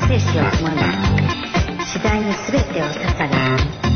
彼氏を思い次第に全てを断たれ